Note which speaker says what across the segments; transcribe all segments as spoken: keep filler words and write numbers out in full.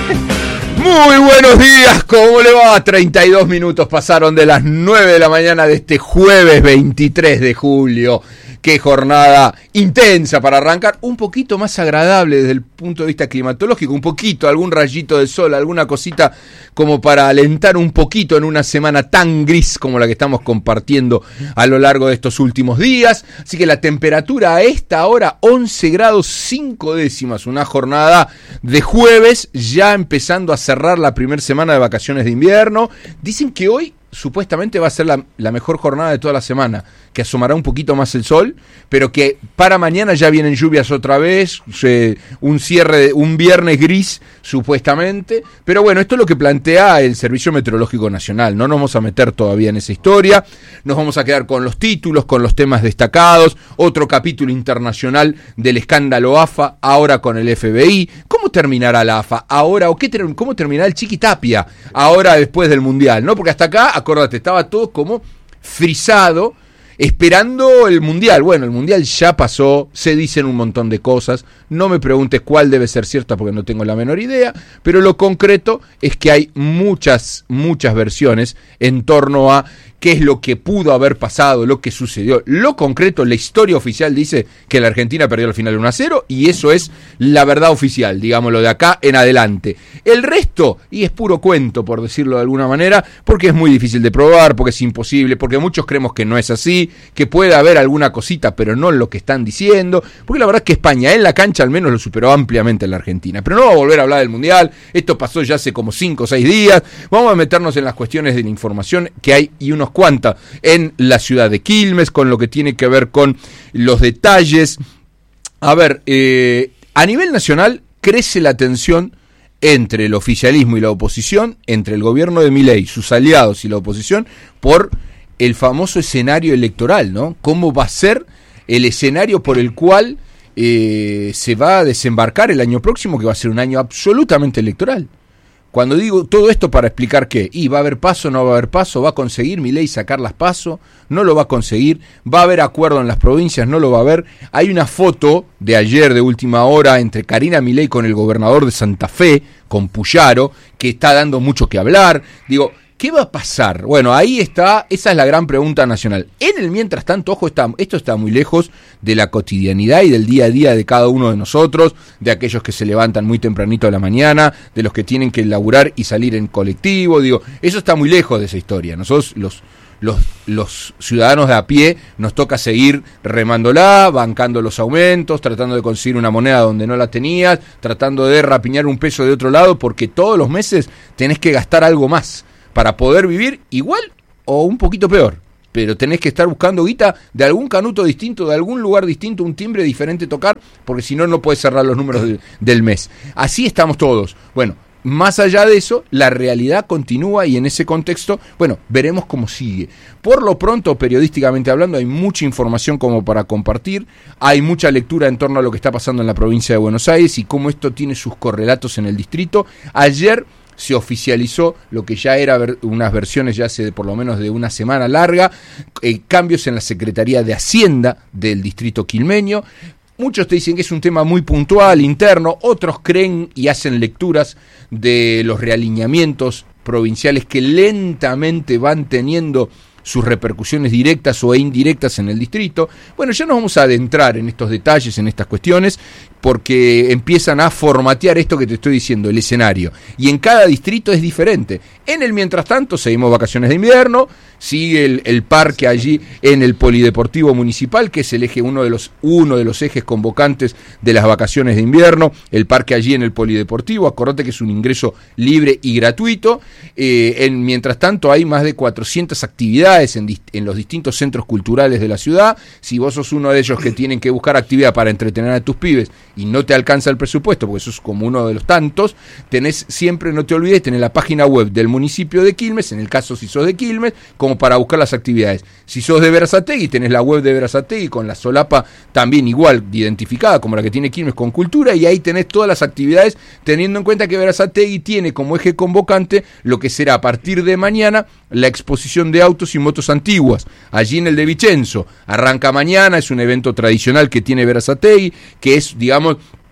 Speaker 1: Muy buenos días, ¿cómo le va? treinta y dos minutos pasaron de las nueve de la mañana de este jueves veintitrés de julio. Qué jornada intensa para arrancar, un poquito más agradable desde el punto de vista climatológico, un poquito, algún rayito de sol, alguna cosita como para alentar un poquito en una semana tan gris como la que estamos compartiendo a lo largo de estos últimos días. Así que la temperatura a esta hora, once grados cinco décimas, una jornada de jueves, ya empezando a cerrar la primera semana de vacaciones de invierno. Dicen que hoy supuestamente va a ser la, la mejor jornada de toda la semana, que asomará un poquito más el sol, pero que para mañana ya vienen lluvias otra vez, eh, un cierre, de, un viernes gris supuestamente, pero bueno, esto es lo que plantea el Servicio Meteorológico Nacional. No nos vamos a meter todavía en esa historia, nos vamos a quedar con los títulos, con los temas destacados, otro capítulo internacional del escándalo A F A, ahora con el F B I. ¿Cómo terminará la A F A ahora, o qué ter- cómo terminará el Chiquitapia ahora después del Mundial, ¿no? Porque hasta acá, acordate, estaba todo como frisado, esperando el Mundial. Bueno, el Mundial ya pasó, se dicen un montón de cosas, no me preguntes cuál debe ser cierta porque no tengo la menor idea, pero lo concreto es que hay muchas, muchas versiones en torno a qué es lo que pudo haber pasado, lo que sucedió. Lo concreto, la historia oficial dice que la Argentina perdió al final uno a cero y eso es la verdad oficial, digámoslo de acá en adelante. El resto, y es puro cuento por decirlo de alguna manera, porque es muy difícil de probar, porque es imposible, porque muchos creemos que no es así, que puede haber alguna cosita, pero no lo que están diciendo, porque la verdad es que España en la cancha al menos lo superó ampliamente en la Argentina. Pero no va a volver a hablar del Mundial, esto pasó ya hace como cinco o seis días, vamos a meternos en las cuestiones de la información que hay y unos cuantas en la ciudad de Quilmes, con lo que tiene que ver con los detalles. A ver, eh, a nivel nacional crece la tensión entre el oficialismo y la oposición, entre el gobierno de Milei, sus aliados y la oposición, por el famoso escenario electoral, ¿no? ¿Cómo va a ser el escenario por el cual eh, se va a desembarcar el año próximo, que va a ser un año absolutamente electoral? Cuando digo todo esto para explicar qué, y va a haber paso, no va a haber paso, va a conseguir Milei sacar las paso, no lo va a conseguir, va a haber acuerdo en las provincias, no lo va a haber. Hay una foto de ayer de última hora entre Karina Milei con el gobernador de Santa Fe, con Puyaro, que está dando mucho que hablar. Digo, ¿qué va a pasar? Bueno, ahí está, esa es la gran pregunta nacional. En el mientras tanto, ojo, está, esto está muy lejos de la cotidianidad y del día a día de cada uno de nosotros, de aquellos que se levantan muy tempranito de la mañana, de los que tienen que laburar y salir en colectivo, digo, eso está muy lejos de esa historia. Nosotros, los, los, los ciudadanos de a pie, nos toca seguir remándola, bancando los aumentos, tratando de conseguir una moneda donde no la tenías, tratando de rapiñar un peso de otro lado, porque todos los meses tenés que gastar algo más para poder vivir igual o un poquito peor, pero tenés que estar buscando guita de algún canuto distinto, de algún lugar distinto, un timbre diferente tocar, porque si no, no podés cerrar los números de, del mes. Así estamos todos. Bueno, más allá de eso, la realidad continúa y en ese contexto, bueno, veremos cómo sigue. Por lo pronto, periodísticamente hablando, hay mucha información como para compartir, hay mucha lectura en torno a lo que está pasando en la provincia de Buenos Aires y cómo esto tiene sus correlatos en el distrito. Ayer se oficializó lo que ya era ver, unas versiones ya hace por lo menos de una semana larga, eh, cambios en la Secretaría de Hacienda del distrito quilmeño. Muchos te dicen que es un tema muy puntual, interno, otros creen y hacen lecturas de los realineamientos provinciales que lentamente van teniendo sus repercusiones directas o indirectas en el distrito. Bueno, ya nos vamos a adentrar en estos detalles, en estas cuestiones, porque empiezan a formatear esto que te estoy diciendo, el escenario. Y en cada distrito es diferente. En el mientras tanto, seguimos vacaciones de invierno, sigue el, el parque allí en el Polideportivo Municipal, que es el eje, uno de los, uno de los ejes convocantes de las vacaciones de invierno, el parque allí en el Polideportivo. Acordate que es un ingreso libre y gratuito. Eh, en, mientras tanto, hay más de cuatrocientas actividades en, en los distintos centros culturales de la ciudad. Si vos sos uno de ellos que tienen que buscar actividad para entretener a tus pibes y no te alcanza el presupuesto, porque sos como uno de los tantos, tenés siempre, no te olvides, tenés la página web del municipio de Quilmes, en el caso si sos de Quilmes, como para buscar las actividades. Si sos de Berazategui, tenés la web de Berazategui con la solapa también igual identificada como la que tiene Quilmes con Cultura, y ahí tenés todas las actividades, teniendo en cuenta que Berazategui tiene como eje convocante lo que será a partir de mañana la exposición de autos y motos antiguas, allí en el de Vicenzo. Arranca mañana, es un evento tradicional que tiene Berazategui, que es, digamos,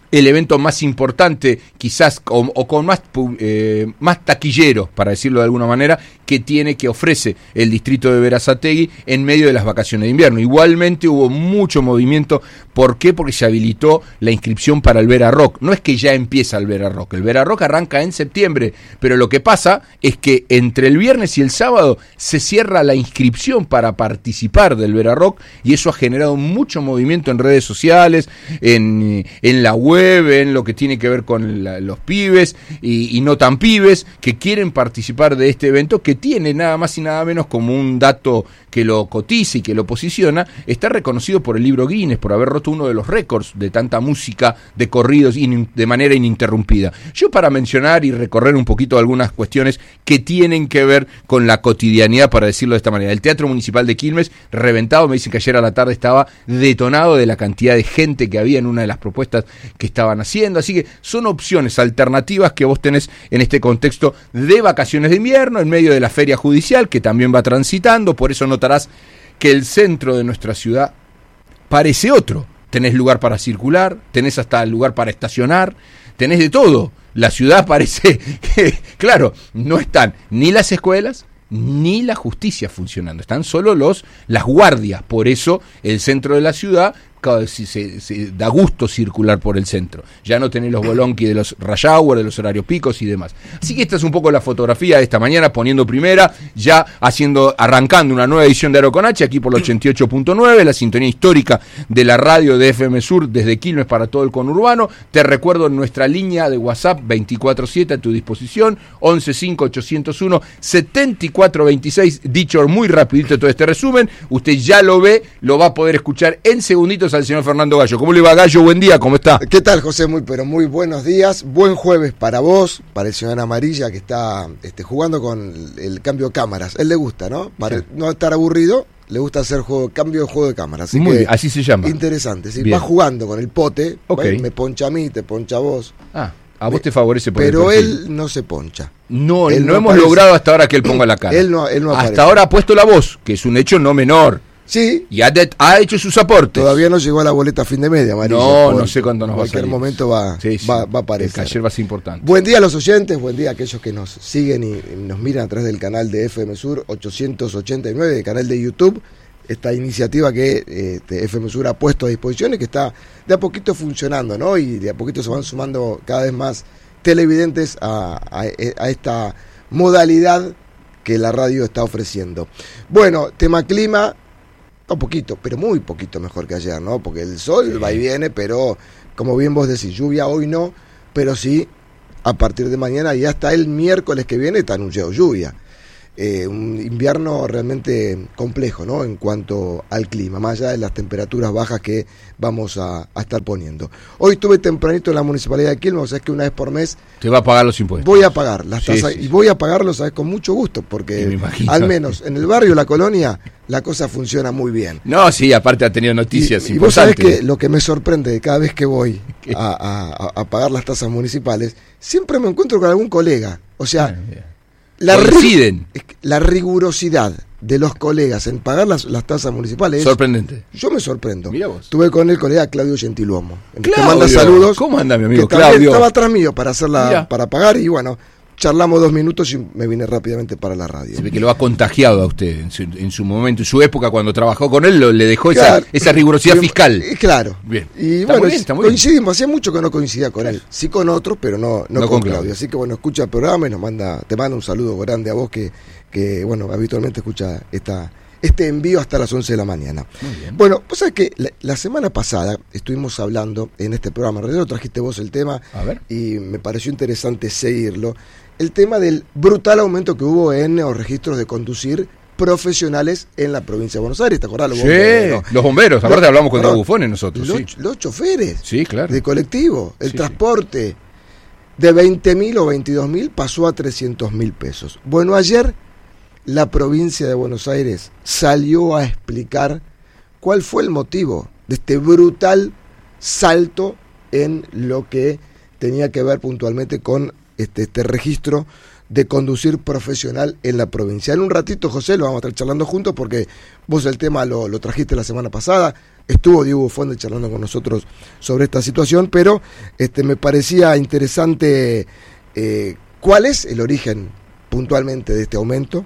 Speaker 1: el evento más importante, quizás, o, o con más, eh, más taquillero, para decirlo de alguna manera, que tiene, que ofrece el distrito de Berazategui en medio de las vacaciones de invierno. Igualmente hubo mucho movimiento. ¿Por qué? Porque se habilitó la inscripción para el Vera Rock. No es que ya empieza el Vera Rock, el Vera Rock arranca en septiembre, pero lo que pasa es que entre el viernes y el sábado se cierra la inscripción para participar del Vera Rock, y eso ha generado mucho movimiento en redes sociales, en, en la web, en lo que tiene que ver con la, los pibes y, y no tan pibes que quieren participar de este evento, que tiene nada más y nada menos, como un dato que lo cotiza y que lo posiciona, está reconocido por el libro Guinness por haber roto uno de los récords de tanta música de corridos in, de manera ininterrumpida. Yo, para mencionar y recorrer un poquito algunas cuestiones que tienen que ver con la cotidianidad, para decirlo de esta manera, el Teatro Municipal de Quilmes, reventado, me dicen que ayer a la tarde estaba detonado de la cantidad de gente que había en una de las propuestas que estaban haciendo, así que son opciones alternativas que vos tenés en este contexto de vacaciones de invierno, en medio de la feria judicial, que también va transitando. Por eso notarás que el centro de nuestra ciudad parece otro. Tenés lugar para circular, tenés hasta lugar para estacionar, tenés de todo. La ciudad parece que, claro, no están ni las escuelas ni la justicia funcionando, están solo los las guardias. Por eso el centro de la ciudad, Se, se, se da gusto circular por el centro. Ya no tenés los bolonqui de los rush hour, de los horarios picos y demás. Así que esta es un poco la fotografía de esta mañana, poniendo primera, ya haciendo, arrancando una nueva edición de Aro con H, aquí por el ochenta y ocho punto nueve, la sintonía histórica de la radio de F M Sur desde Quilmes para todo el conurbano. Te recuerdo nuestra línea de WhatsApp veinticuatro siete a tu disposición, once cinco ochocientos uno setenta y cuatro veintiséis. Dicho muy rapidito todo este resumen, usted ya lo ve, lo va a poder escuchar en segunditos al señor Fernando Gallo. ¿Cómo le va, Gallo? Buen día, ¿cómo está?
Speaker 2: ¿Qué tal, José? Muy, pero muy buenos días. Buen jueves para vos, para el señor Amarilla, que está este, jugando con el cambio de cámaras. Él le gusta, ¿no? Para sí. no estar aburrido, le gusta hacer juego, cambio de juego de cámaras. Así
Speaker 1: muy
Speaker 2: que,
Speaker 1: bien, así se llama.
Speaker 2: Interesante, ¿sí? Va jugando con el pote,
Speaker 1: okay.
Speaker 2: ¿va? Me poncha a mí, te poncha a vos.
Speaker 1: Ah, a vos te favorece por
Speaker 2: Pero
Speaker 1: el
Speaker 2: él no se poncha.
Speaker 1: No,
Speaker 2: él
Speaker 1: no,
Speaker 2: no
Speaker 1: hemos
Speaker 2: aparece.
Speaker 1: logrado hasta ahora que él ponga la cara.
Speaker 2: Él no, él no
Speaker 1: hasta
Speaker 2: aparece.
Speaker 1: ahora ha puesto la voz, que es un hecho no menor.
Speaker 2: Sí.
Speaker 1: Y ha, de, ha hecho sus aportes.
Speaker 2: Todavía no llegó a la boleta a fin de media, Amarilla.
Speaker 1: No, no sé cuándo nos va a salir.
Speaker 2: En cualquier momento va,
Speaker 1: sí, sí.
Speaker 2: va, va a aparecer.
Speaker 1: El ayer va a ser importante.
Speaker 2: Buen día a los oyentes, buen día a aquellos que nos siguen y, y nos miran a través del canal de F M Sur ochocientos ochenta y nueve, el canal de YouTube. Esta iniciativa que eh, F M Sur ha puesto a disposición y que está de a poquito funcionando, ¿no? Y de a poquito se van sumando cada vez más televidentes a, a, a esta modalidad que la radio está ofreciendo. Bueno, tema clima, un poquito, pero muy poquito mejor que ayer, ¿no? Porque el sol sí. va y viene, pero como bien vos decís, lluvia hoy no, pero sí a partir de mañana y hasta el miércoles que viene está anunciado lluvia. Eh, un invierno realmente complejo, ¿no? En cuanto al clima, más allá de las temperaturas bajas que vamos a, a estar poniendo. Hoy estuve tempranito en la Municipalidad de Quilmes, o sea, es que una vez por mes
Speaker 1: te va a pagar los impuestos.
Speaker 2: Voy a pagar las tasas, sí, sí,
Speaker 1: y
Speaker 2: sí. voy a pagarlos, ¿sabes? Con mucho gusto, porque al menos en el barrio, la colonia, la cosa funciona muy bien.
Speaker 1: No, sí, aparte ha tenido noticias
Speaker 2: y,
Speaker 1: importantes.
Speaker 2: Y vos sabés que lo que me sorprende cada vez que voy a, a, a pagar las tasas municipales, siempre me encuentro con algún colega, o sea...
Speaker 1: Bueno,
Speaker 2: La,
Speaker 1: rig-
Speaker 2: la rigurosidad de los colegas en pagar las, las tasas municipales.
Speaker 1: Sorprendente.
Speaker 2: Yo me sorprendo.
Speaker 1: Mirá vos.
Speaker 2: Tuve con el colega Claudio Gentiluomo.
Speaker 1: Claudio.
Speaker 2: Te manda saludos.
Speaker 1: ¿Cómo anda mi amigo
Speaker 2: que
Speaker 1: Claudio?
Speaker 2: Estaba atrás mío para hacerla,
Speaker 1: Mirá.
Speaker 2: para pagar y bueno, charlamos dos minutos y me vine rápidamente para la radio.
Speaker 1: Se ve que lo ha contagiado a usted en su, en su momento, en su época cuando trabajó con él, lo, le dejó
Speaker 2: claro,
Speaker 1: esa, esa rigurosidad
Speaker 2: bien,
Speaker 1: fiscal.
Speaker 2: Claro.
Speaker 1: Bien.
Speaker 2: Y
Speaker 1: está
Speaker 2: bueno,
Speaker 1: muy bien, está muy
Speaker 2: coincidimos,
Speaker 1: bien.
Speaker 2: hacía mucho que no coincidía con él. Sí con otros, pero no, no,
Speaker 1: No
Speaker 2: con,
Speaker 1: con
Speaker 2: Claudio.
Speaker 1: Claudio.
Speaker 2: Así que bueno, escucha el programa y nos manda, te manda un saludo grande a vos que, que bueno, habitualmente escucha esta, este envío hasta las once de la mañana.
Speaker 1: Muy bien.
Speaker 2: Bueno, pues sabes que la, la semana pasada estuvimos hablando en este programa, en realidad lo trajiste vos el tema
Speaker 1: A ver.
Speaker 2: y me pareció interesante seguirlo. El tema del brutal aumento que hubo en los registros de conducir profesionales en la provincia de Buenos Aires, ¿te acordás? Los
Speaker 1: Sí,
Speaker 2: bomberos,
Speaker 1: los bomberos, aparte
Speaker 2: los,
Speaker 1: hablamos con
Speaker 2: no,
Speaker 1: dos bufones nosotros.
Speaker 2: Los,
Speaker 1: sí.
Speaker 2: los choferes
Speaker 1: Sí, claro.
Speaker 2: de colectivo, el
Speaker 1: Sí,
Speaker 2: transporte, de veinte mil o veintidós mil pasó a trescientos mil pesos. Bueno, ayer la provincia de Buenos Aires salió a explicar cuál fue el motivo de este brutal salto en lo que tenía que ver puntualmente con este, este registro de conducir profesional en la provincia. En un ratito, José, lo vamos a estar charlando juntos porque vos el tema lo, lo trajiste la semana pasada, estuvo Diego Fonde charlando con nosotros sobre esta situación, pero este, me parecía interesante eh, cuál es el origen puntualmente de este aumento,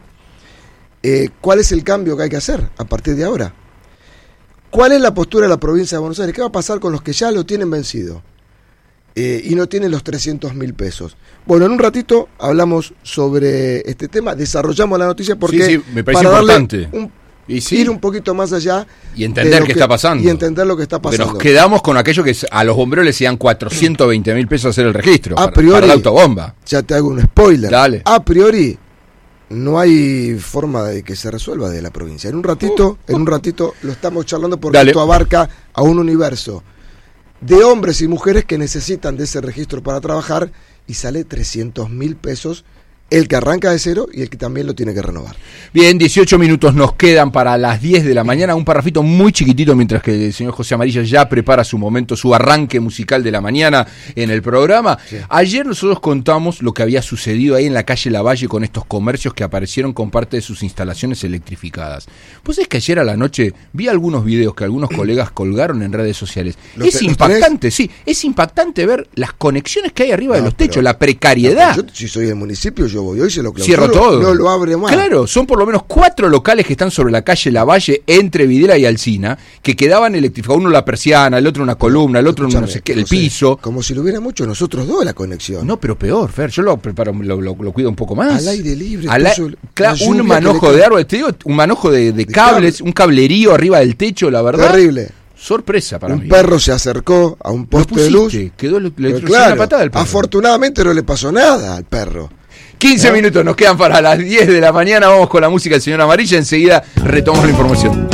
Speaker 2: eh, cuál es el cambio que hay que hacer a partir de ahora, cuál es la postura de la provincia de Buenos Aires, qué va a pasar con los que ya lo tienen vencido. Eh, y no tienen los trescientos mil pesos. Bueno, en un ratito hablamos sobre este tema, desarrollamos la noticia porque
Speaker 1: sí, sí, me parece
Speaker 2: para
Speaker 1: importante.
Speaker 2: Un,
Speaker 1: y sí.
Speaker 2: ir un poquito más allá
Speaker 1: y entender qué que, está pasando.
Speaker 2: Y entender lo que está pasando.
Speaker 1: Porque nos quedamos con aquello que a los bomberos les iban cuatrocientos veinte mil pesos hacer el registro.
Speaker 2: A
Speaker 1: para,
Speaker 2: priori,
Speaker 1: para la autobomba.
Speaker 2: Ya te hago un spoiler.
Speaker 1: Dale.
Speaker 2: A priori, no hay forma de que se resuelva de la provincia. En un ratito, uh, uh. en un ratito lo estamos charlando porque Dale. Esto abarca a un universo de hombres y mujeres que necesitan de ese registro para trabajar y sale trescientos mil pesos el que arranca de cero y el que también lo tiene que renovar.
Speaker 1: Bien, dieciocho minutos nos quedan para las diez de la mañana, un parrafito muy chiquitito mientras que el señor José Amarilla ya prepara su momento, su arranque musical de la mañana en el programa. Sí. Ayer nosotros contamos lo que había sucedido ahí en la calle Lavalle con estos comercios que aparecieron con parte de sus instalaciones electrificadas. Pues es que ayer a la noche vi algunos videos que algunos colegas colgaron en redes sociales. Es te, impactante, sí, es impactante ver las conexiones que hay arriba no, de los techos, pero, la precariedad.
Speaker 2: No, yo, si soy del municipio, yo voy hoy, se lo
Speaker 1: clausuro, cierro todo.
Speaker 2: No lo abre más.
Speaker 1: Claro, son por lo menos cuatro locales que están sobre la calle Lavalle, entre Videla y Alsina, que quedaban electrificados. Uno la persiana, el otro una columna, el otro no sé qué, el piso.
Speaker 2: Como si lo hubiéramos hecho nosotros dos la conexión.
Speaker 1: No, pero peor, Fer, yo lo preparo, lo, lo, lo cuido un poco más.
Speaker 2: Al aire libre.
Speaker 1: Al a, claro, un manojo de árboles, te digo, un manojo de, de, de cables, cable. Un cablerío arriba del techo, la verdad.
Speaker 2: Terrible.
Speaker 1: Sorpresa para
Speaker 2: un
Speaker 1: mí.
Speaker 2: Un perro se acercó a un poste de luz.
Speaker 1: Quedó le, le
Speaker 2: claro,
Speaker 1: una patada al perro.
Speaker 2: Afortunadamente no le pasó nada al perro.
Speaker 1: quince ¿no? minutos nos quedan para las diez de la mañana. Vamos con la música del señor Amarilla. Enseguida retomamos la información.